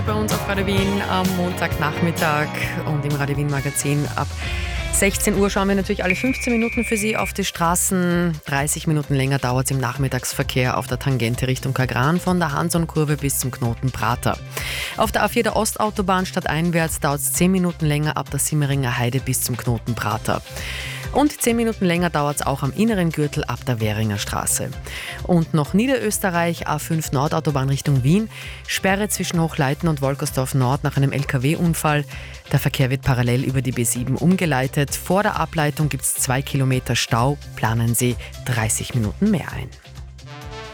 Bei uns auf Radio Wien am Montagnachmittag und im Radio Wien Magazin ab 16 Uhr schauen wir natürlich alle 15 Minuten für Sie auf die Straßen. 30 Minuten länger dauert es im Nachmittagsverkehr auf der Tangente Richtung Kagran von der Hanson-Kurve bis zum Knoten Prater. Auf der A4 der Ostautobahn stadteinwärts dauert es 10 Minuten länger ab der Simmeringer Heide bis zum Knoten Prater. Und 10 Minuten länger dauert es auch am inneren Gürtel ab der Währinger Straße. Und noch Niederösterreich, A5 Nordautobahn Richtung Wien, Sperre zwischen Hochleiten und Wolkersdorf Nord nach einem LKW-Unfall. Der Verkehr wird parallel über die B7 umgeleitet. Vor der Ableitung gibt es 2 Kilometer Stau, planen Sie 30 Minuten mehr ein.